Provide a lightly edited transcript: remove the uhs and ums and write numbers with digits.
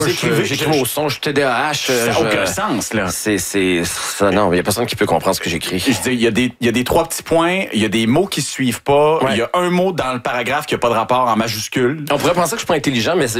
J'écris au son, je suis TDAH. Ça n'a aucun sens, là. Ça, non, il n'y a personne qui peut comprendre ce que j'écris. Je dis, il y a des 3 petits points, il y a des mots qui se suivent pas, il y a un mot dans le paragraphe qui n'a pas de rapport en majuscule. On pourrait penser que je suis pas intelligent, mais